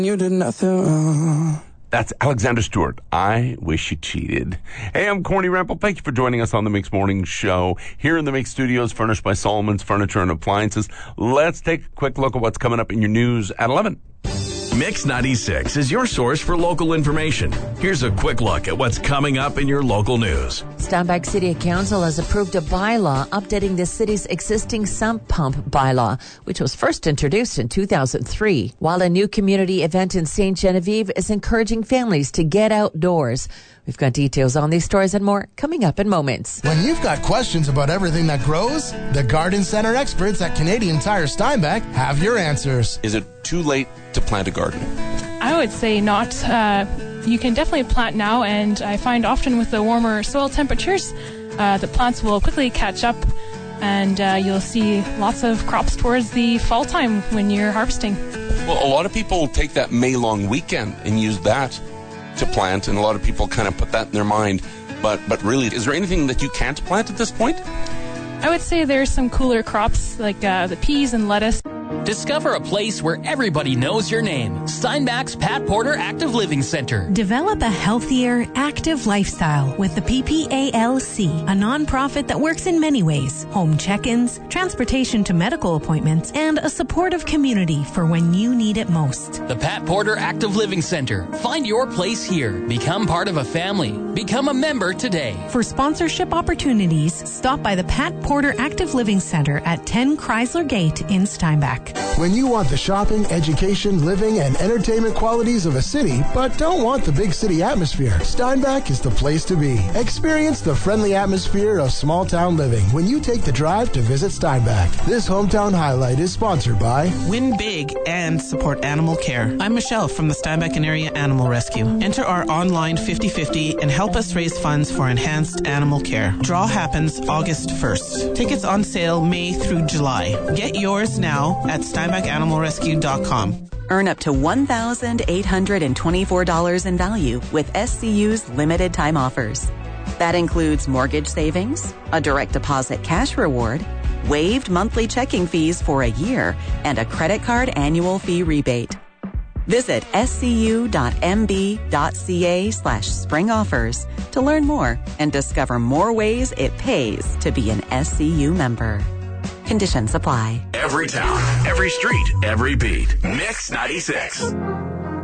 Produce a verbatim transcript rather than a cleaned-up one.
You did nothing wrong. That's Alexander Stewart. I wish you cheated. Hey, I'm Corny Rample. Thank you for joining us on the Mix Morning Show here in the Mix Studios, furnished by Solomon's Furniture and Appliances. Let's take a quick look at what's coming up in your news at eleven. Mix ninety-six is your source for local information. Here's a quick look at what's coming up in your local news. Steinbach City Council has approved a bylaw updating the city's existing sump pump bylaw, which was first introduced in two thousand three, while a new community event in Saint Genevieve is encouraging families to get outdoors. We've got details on these stories and more coming up in moments. When you've got questions about everything that grows, the Garden Center experts at Canadian Tire Steinbach have your answers. Is it too late to plant a garden? I would say not. Uh, you can definitely plant now, and I find often with the warmer soil temperatures, uh, the plants will quickly catch up, and uh, you'll see lots of crops towards the fall time when you're harvesting. Well, a lot of people take that May long weekend and use that to plant, and a lot of people kind of put that in their mind. But but really, is there anything that you can't plant at this point? I would say there's some cooler crops like uh, the peas and lettuce. Discover a place where everybody knows your name. Steinbach's Pat Porter Active Living Center. Develop a healthier, active lifestyle with the P P A L C, a nonprofit that works in many ways. Home check-ins, transportation to medical appointments, and a supportive community for when you need it most. The Pat Porter Active Living Center. Find your place here. Become part of a family. Become a member today. For sponsorship opportunities, stop by the Pat Porter Active Living Center at ten Chrysler Gate in Steinbach. When you want the shopping, education, living, and entertainment qualities of a city, but don't want the big city atmosphere, Steinbach is the place to be. Experience the friendly atmosphere of small town living when you take the drive to visit Steinbach. This hometown highlight is sponsored by Win Big and support animal care. I'm Michelle from the Steinbach and Area Animal Rescue. Enter our online fifty fifty and help us raise funds for enhanced animal care. Draw happens August first. Tickets on sale May through July. Get yours now at steinbach animal rescue dot com. Earn up to one thousand eight hundred twenty-four dollars in value with S C U's limited time offers. That includes mortgage savings, a direct deposit cash reward, waived monthly checking fees for a year, and a credit card annual fee rebate. Visit scu.mb.ca slash spring offers to learn more and discover more ways it pays to be an S C U member. Conditions apply. Every town, every street, every beat. Mix ninety-six.